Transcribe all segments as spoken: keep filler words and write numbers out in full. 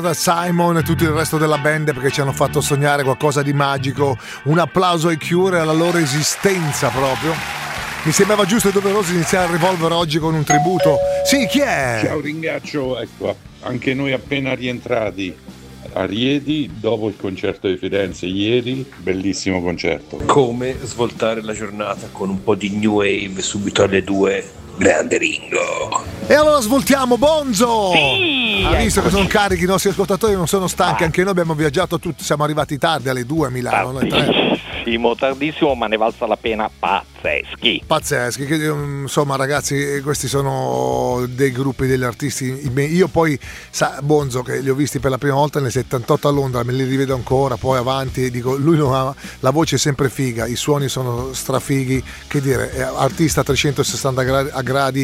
da Simon e tutto il resto della band, perché ci hanno fatto sognare qualcosa di magico. Un applauso ai Cure e alla loro esistenza proprio. Mi sembrava giusto e doveroso iniziare il Revolver oggi con un tributo. Sì, chi è? Ciao Ringaccio, ecco, anche noi appena rientrati a Rieti dopo il concerto di Firenze ieri, bellissimo concerto. Come svoltare la giornata con un po' di new wave subito alle due? Grande Ringo. E allora svoltiamo, Bonzo! Sì, ha visto eccoci. che sono carichi i nostri ascoltatori, non sono stanchi, Ah. anche noi abbiamo viaggiato tutti, siamo arrivati tardi alle due a Milano. Alle tre. Tardissimo, tardissimo, ma ne valsa la pena, pazzeschi. Pazzeschi, che, insomma ragazzi, questi sono dei gruppi degli artisti. Io poi, sa, Bonzo, che li ho visti per la prima volta nel settantotto a Londra, me li rivedo ancora, poi avanti e dico, lui non ha, la voce è sempre figa, i suoni sono strafighi, che dire, è artista a trecentosessanta gradi, a gradi,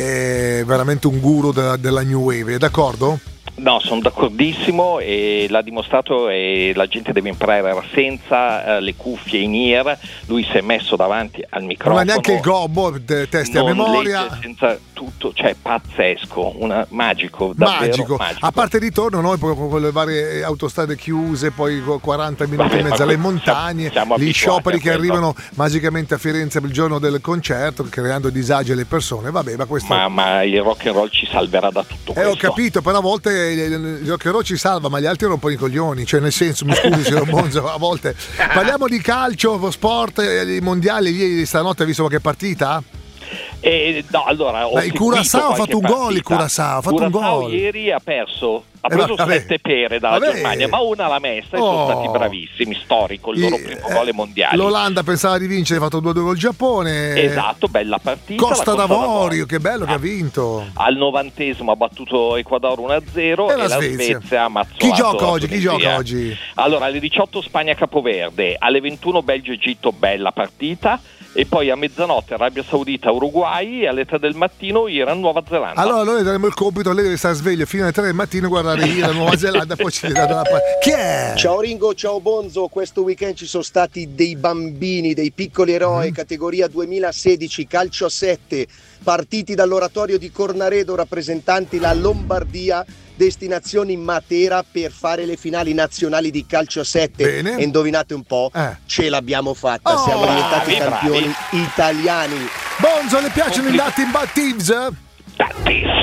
è veramente un guru della, della New Wave, è d'accordo? No, sono d'accordissimo e l'ha dimostrato e la gente deve imparare, era senza eh, le cuffie in ear, lui si è messo davanti al microfono. Non ha neanche il gobbo, te- testi a non memoria. legge, senza tutto, cioè pazzesco, una, magico, davvero Magico. magico. A parte il ritorno, noi poi con le varie autostrade chiuse, poi con quaranta minuti Vabbè, in mezzo ma alle siamo- montagne, siamo gli abituati scioperi a che quello. arrivano magicamente a Firenze il giorno del concerto, creando disagi alle persone. Vabbè, ma questo. Ma, ma il rock and roll ci salverà da tutto Eh, questo. ho capito, però a volte il rock and roll ci salva, ma gli altri rompono i coglioni, cioè nel senso, mi scusi signor Bonzo, a volte. Parliamo di calcio, sport, eh, i mondiali, ieri stanotte hai visto qualche partita? Eh, no, allora, ho Beh, il seguito Curaçao ha qualche fatto un gol, il partita. Curaçao ha fatto un Curaçao gol. ieri ha perso, ha Eh, preso vabbè. sette pere dalla Vabbè. Germania, ma una l'ha messa e Oh. sono stati bravissimi, storico, il loro I- primo eh, gol ai mondiali. L'Olanda pensava di vincere, ha fatto due due col Giappone. Esatto, bella partita. Costa la d'Avorio, che bello che ha Ah. vinto. Al novantesimo ha battuto Ecuador uno a zero E e la la Svezia. Svezia ha ammazzato Chi gioca la oggi? Chi Tunisia. gioca oggi? Allora, alle diciotto Spagna Capoverde, alle ventuno Belgio-Egitto, bella partita, e poi a mezzanotte Arabia Saudita Uruguay e alle tre del mattino Iran Nuova Zelanda. Allora noi daremo il compito, lei deve stare sveglio fino alle tre del mattino, guardare la Nuova Zelanda, poi ci dirà dalla parte. Chi è? Ciao Ringo, ciao Bonzo, questo weekend ci sono stati dei bambini, dei piccoli eroi, Mm. categoria duemilasedici, calcio a sette, partiti dall'oratorio di Cornaredo, rappresentanti la Lombardia, destinazioni Matera per fare le finali nazionali di calcio a sette. Bene. E indovinate un po', Eh. ce l'abbiamo fatta, Oh, siamo diventati bravi, campioni italiani. Bonzo, le piacciono i Latin Bad Thieves? Tantissimo.